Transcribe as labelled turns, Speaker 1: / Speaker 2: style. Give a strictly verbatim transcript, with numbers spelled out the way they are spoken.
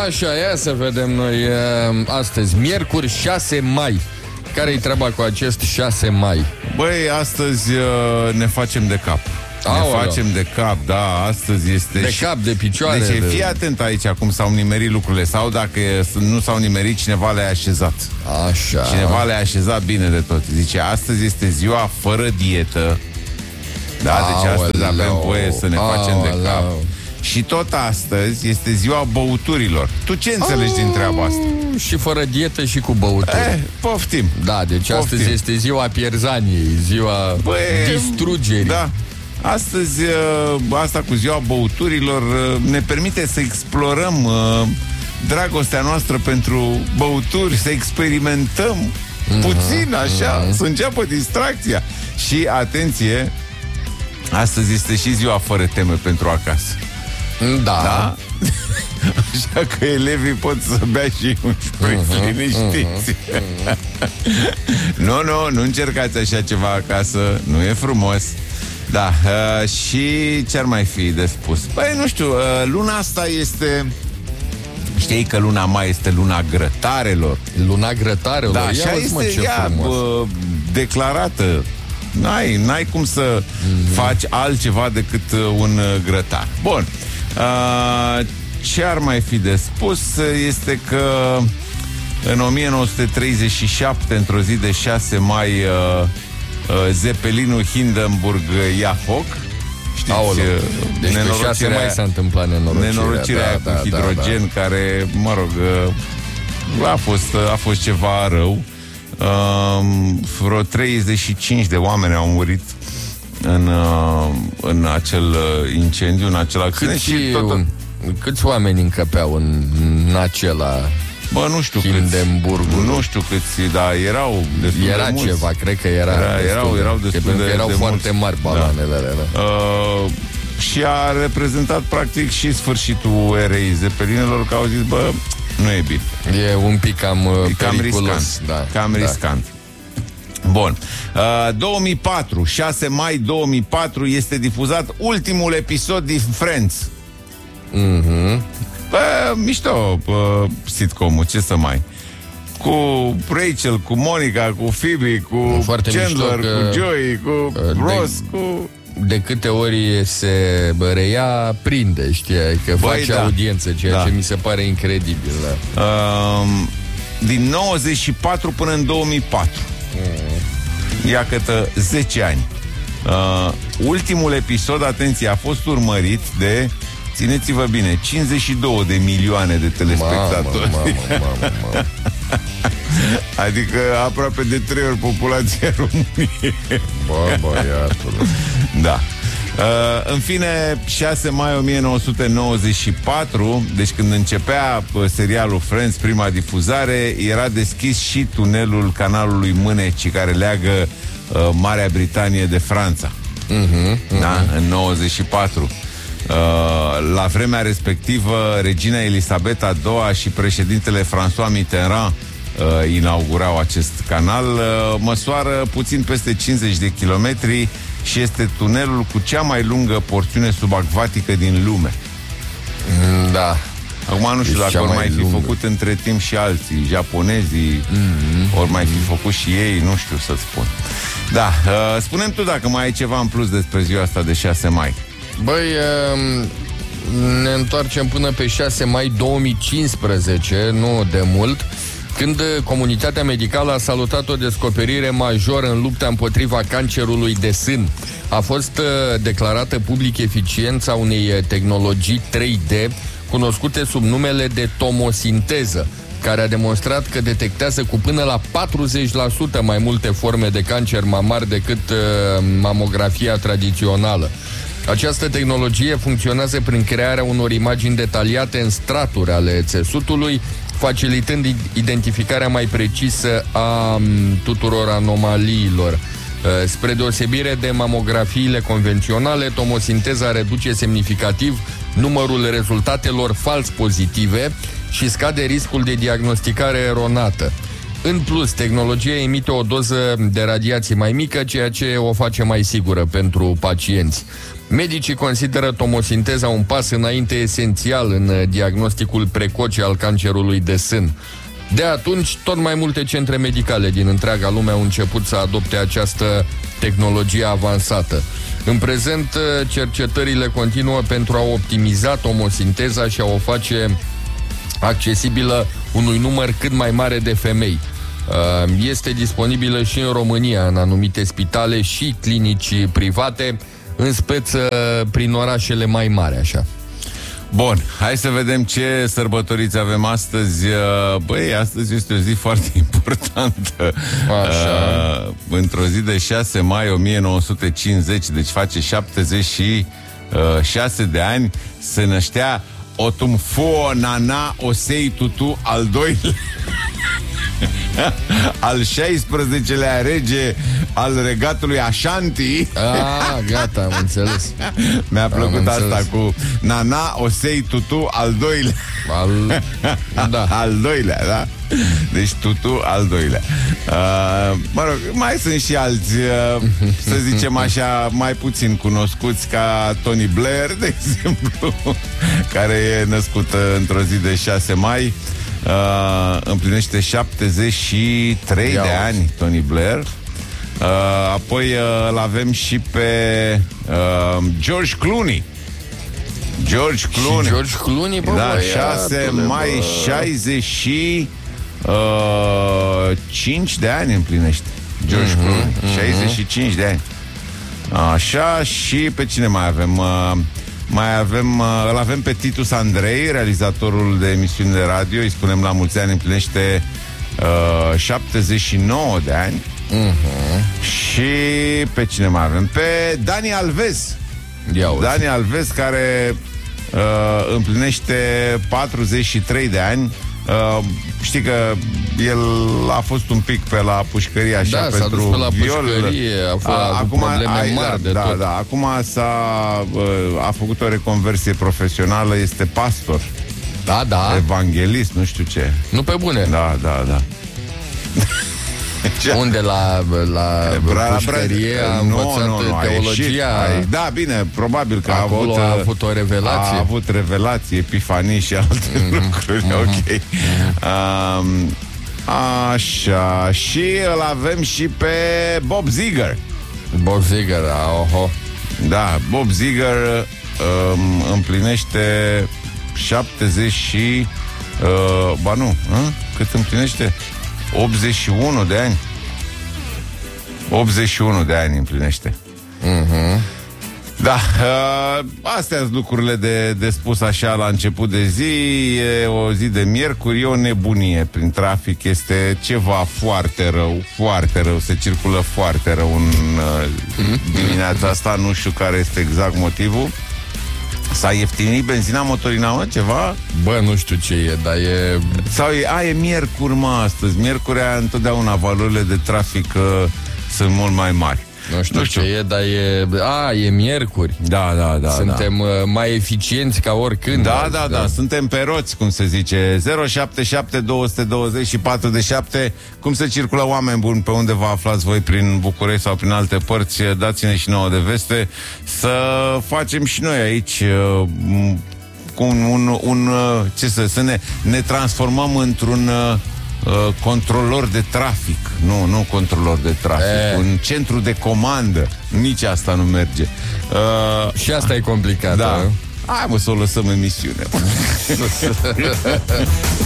Speaker 1: Așa, ia să vedem noi astăzi, miercuri șase mai. Care-i treaba cu acest șase mai?
Speaker 2: Băi, astăzi ne facem de cap. Ne
Speaker 1: Aolea.
Speaker 2: facem de cap, da, astăzi este...
Speaker 1: De
Speaker 2: și...
Speaker 1: cap, de picioare.
Speaker 2: Deci
Speaker 1: de...
Speaker 2: fii atent aici cum s-au nimerit lucrurile. Sau dacă nu s-au nimerit, cineva le-a așezat.
Speaker 1: Așa.
Speaker 2: Cineva le-a așezat bine de tot. Zice, astăzi este ziua fără dietă. Da,
Speaker 1: Aoleu.
Speaker 2: deci astăzi avem voie să ne facem de
Speaker 1: Aoleu.
Speaker 2: cap. Și tot astăzi este ziua băuturilor. Tu ce înțelegi din treaba asta?
Speaker 1: Și fără dietă și cu băuturi.
Speaker 2: Eh, poftim.
Speaker 1: Da, deci
Speaker 2: Poftim.
Speaker 1: astăzi este ziua pierzaniei, ziua
Speaker 2: Băi,
Speaker 1: distrugerii.
Speaker 2: Da. Astăzi, asta cu ziua băuturilor ne permite să explorăm dragostea noastră pentru băuturi, să experimentăm mm-hmm. puțin, așa, mm-hmm. să înceapă distracția. Și, atenție, astăzi este și ziua fără teme pentru acasă.
Speaker 1: Da.
Speaker 2: Da? Așa că elevii pot să bea și un șpriț uh-huh, liniștiți. Uh-huh, uh-huh. Nu, nu, nu încercați așa ceva acasă. Nu e frumos. Da, uh, și ce ar mai fi de spus? Păi, nu știu, uh, luna asta este... Știi că luna mai este luna grătarelor.
Speaker 1: Luna grătarelor?
Speaker 2: Da, așa este ea uh, declarată. N-ai, n-ai cum să mm-hmm. faci altceva decât uh, un uh, grătar. Bun. Uh, ce ar mai fi de spus este că în o mie nouă sute treizeci și șapte, într-o zi de șase mai, uh, uh, Zeppelinul Hindenburg ia foc. Știți,
Speaker 1: Aoleu. Deci pe șase mai s-a întâmplat nenorocirea.
Speaker 2: Nenorocirea
Speaker 1: da,
Speaker 2: cu
Speaker 1: da,
Speaker 2: hidrogen,
Speaker 1: da, da.
Speaker 2: care, mă rog, uh, a fost, a fost ceva rău. Uh, vreo treizeci și cinci de oameni au murit în, uh, în acel uh, incendiu, în acel accident.
Speaker 1: Câți,
Speaker 2: și tot, tot...
Speaker 1: câți oameni încăpeau în, în acela
Speaker 2: Bă, nu știu
Speaker 1: Hindenburgul?
Speaker 2: câți, nu știu câți, dar erau destul
Speaker 1: Era
Speaker 2: de mulți.
Speaker 1: ceva, cred că era,
Speaker 2: era
Speaker 1: destul
Speaker 2: erau,
Speaker 1: de,
Speaker 2: erau destul
Speaker 1: că
Speaker 2: de,
Speaker 1: erau
Speaker 2: de
Speaker 1: foarte
Speaker 2: mulți.
Speaker 1: mari baloanele alea, da.
Speaker 2: Uh, și a reprezentat practic și sfârșitul erei Zeppelinelor, că au zis, bă, nu e bine.
Speaker 1: E un pic cam,
Speaker 2: e cam
Speaker 1: periculos.
Speaker 2: riscant.
Speaker 1: Da,
Speaker 2: cam
Speaker 1: da.
Speaker 2: riscant. Bun. Uh, două mii patru, șase mai două mii patru, este difuzat ultimul episod din Friends.
Speaker 1: Mhm.
Speaker 2: Bă, mișto, bă, sitcom-ul, ce să mai... Cu Rachel, cu Monica, cu Phoebe, cu
Speaker 1: Foarte
Speaker 2: Chandler,
Speaker 1: mișto că,
Speaker 2: cu Joey, cu
Speaker 1: de,
Speaker 2: Ross, cu...
Speaker 1: De câte ori se reia, prinde, știi, că
Speaker 2: Băi,
Speaker 1: face
Speaker 2: da.
Speaker 1: audiență, ceea
Speaker 2: Da.
Speaker 1: ce mi se pare incredibil. Da.
Speaker 2: Uh, din nouăzeci și patru până în două mii patru. Mm. Ia câtă zece ani. Uh, ultimul episod, atenție, a fost urmărit de, țineți-vă bine, cincizeci și două de milioane de telespectatori.
Speaker 1: Mamă, mamă, mamă, mamă.
Speaker 2: Adică aproape de trei ori populația României.
Speaker 1: Bă, băiatule.
Speaker 2: Da. Uh, în fine, șase mai o mie nouă sute nouăzeci și patru, deci când începea uh, serialul Friends, prima difuzare, era deschis și tunelul canalului Mâneci, care leagă uh, Marea Britanie de Franța. Uh-huh, uh-huh. Da? În nouăzeci și patru. Uh, la vremea respectivă, regina Elisabeta a doua și președintele François Mitterrand uh, inaugurau acest canal. Uh, măsoară puțin peste cincizeci de kilometri și este tunelul cu cea mai lungă porțiune subacvatică din lume.
Speaker 1: Da.
Speaker 2: Acum nu știu
Speaker 1: Deci
Speaker 2: dacă ori mai fi
Speaker 1: lungă.
Speaker 2: făcut între timp și alții, japonezii, mm-hmm. ori mai fi făcut și ei, nu știu să spun. Da, uh, spune-mi tu dacă mai ai ceva în plus despre ziua asta de șase mai.
Speaker 1: Băi, ne întoarcem până pe șase mai două mii cincisprezece, nu de mult, când comunitatea medicală a salutat o descoperire majoră în lupta împotriva cancerului de sân. A fost declarată public eficiența unei tehnologii trei D cunoscute sub numele de tomosinteză, care a demonstrat că detectează cu până la patruzeci la sută mai multe forme de cancer mamar decât uh, mamografia tradițională. Această tehnologie funcționează prin crearea unor imagini detaliate în straturi ale țesutului, facilitând identificarea mai precisă a tuturor anomaliilor. Spre deosebire de mamografiile convenționale, tomosinteza reduce semnificativ numărul rezultatelor fals pozitive și scade riscul de diagnosticare eronată. În plus, tehnologia emite o doză de radiații mai mică, ceea ce o face mai sigură pentru pacienți. Medicii consideră tomosinteza un pas înainte esențial în diagnosticul precoce al cancerului de sân. De atunci, tot mai multe centre medicale din întreaga lume au început să adopte această tehnologie avansată. În prezent, cercetările continuă pentru a optimiza tomosinteza și a o face accesibilă unui număr cât mai mare de femei. Este disponibilă și în România, în anumite spitale și clinici private, în speță prin orașele mai mari, așa.
Speaker 2: Bun, hai să vedem ce sărbătoriți avem astăzi. Băi, astăzi este o zi foarte importantă.
Speaker 1: Așa.
Speaker 2: Uh, într-o zi de șase mai o mie nouă sute cincizeci, deci face șaptezeci și șase de ani, se năștea Otumfuo Nana Osei Tutu al doilea al șaisprezecelea rege al regatului Ashanti.
Speaker 1: Ah, gata, am înțeles.
Speaker 2: Mi-a plăcut
Speaker 1: am
Speaker 2: asta
Speaker 1: înțeles.
Speaker 2: cu Nana Osei Tutu al doilea.
Speaker 1: Al... Da.
Speaker 2: Al doilea, da? Deci Tutu al doilea. uh, Mă rog, mai sunt și alți, uh, să zicem așa, mai puțin cunoscuți, ca Tony Blair, de exemplu, care e născut uh, într-o zi de șase mai. Uh, împlinește șaptezeci și trei
Speaker 1: Ia
Speaker 2: de
Speaker 1: uite.
Speaker 2: ani Tony Blair. uh, Apoi uh, îl avem și pe uh, George Clooney. George Clooney.
Speaker 1: Și George Clooney, bă,
Speaker 2: Da,
Speaker 1: bă,
Speaker 2: șase mai
Speaker 1: bă.
Speaker 2: șaizeci și cinci de ani împlinește George
Speaker 1: Mhm,
Speaker 2: Clooney.
Speaker 1: mhm.
Speaker 2: șaizeci și cinci de ani. Așa, și pe cine mai avem? Uh, Mai avem, uh, îl avem pe Titus Andrei, realizatorul de emisiuni de radio. Îi spunem la mulți ani, împlinește uh, șaptezeci și nouă de ani.
Speaker 1: Uh-huh.
Speaker 2: Și pe cine mai avem? Pe Dani Alves.
Speaker 1: Ia uite.
Speaker 2: Dani Alves, care uh, împlinește patruzeci și trei de ani. Uh, știi că el a fost un pic pe la pușcărie, așa,
Speaker 1: Da, s-a
Speaker 2: pentru
Speaker 1: dus pe la
Speaker 2: viol.
Speaker 1: pușcărie, a fost- a avut probleme
Speaker 2: ai-
Speaker 1: mari de
Speaker 2: da,
Speaker 1: tot.
Speaker 2: Da, da, acum s-a, uh, a făcut o reconversie profesională, este pastor,
Speaker 1: Da, da.
Speaker 2: evanghelist, nu știu ce.
Speaker 1: Nu pe bune.
Speaker 2: Da, da, da.
Speaker 1: Unde la, la
Speaker 2: Bra-
Speaker 1: pușcărie
Speaker 2: bra-
Speaker 1: a învățat
Speaker 2: nu, nu, nu, a
Speaker 1: teologia.
Speaker 2: ieșit, a- da, bine, probabil că
Speaker 1: Acolo
Speaker 2: a avut,
Speaker 1: a
Speaker 2: uh,
Speaker 1: avut o revelație.
Speaker 2: A avut revelații, epifanii și alte mm-hmm. lucruri. Mm-hmm. Ok. Um, așa. Și îl avem și pe Bob Ziger.
Speaker 1: Bob Ziger, oho.
Speaker 2: Da, Bob Ziger um, împlinește șaptezeci și uh, ba nu, uh? cât împlinește? optzeci și unu de ani. optzeci și unu de ani împlinește.
Speaker 1: Mhm.
Speaker 2: Da, uh, astea sunt lucrurile de, de spus așa la început de zi. E o zi de miercuri, e o nebunie prin trafic. Este ceva foarte rău, foarte rău. Se circulă foarte rău în uh, dimineața asta. Nu știu care este exact motivul. S-a ieftinit benzina, motorina, mă, ceva?
Speaker 1: Bă, nu știu ce e, dar e...
Speaker 2: Sau e, a, e miercuri, mă, astăzi. Miercurea, întotdeauna valorile de trafic uh, sunt mult mai mari.
Speaker 1: Nu știu,
Speaker 2: Nu știu.
Speaker 1: ce e, dar e... A, e miercuri.
Speaker 2: Da, da, da.
Speaker 1: Suntem uh, mai eficienți ca oricând.
Speaker 2: Da,
Speaker 1: azi,
Speaker 2: da, da, da, suntem pe roți, cum se zice. Zero șapte șapte doi doi patru șapte. Cum se circulă, oameni buni, pe unde vă aflați voi, prin București sau prin alte părți? Dați-ne și nouă de veste, să facem și noi aici uh, cu un, un, un uh, ce să, să ne, ne transformăm într-un uh, uh, controlor de trafic. Nu, nu controlor de trafic,
Speaker 1: E.
Speaker 2: un centru de comandă. Nici asta nu merge. Uh,
Speaker 1: Și asta e complicat.
Speaker 2: da.
Speaker 1: uh.
Speaker 2: Hai, mă, să o lăsăm emisiune.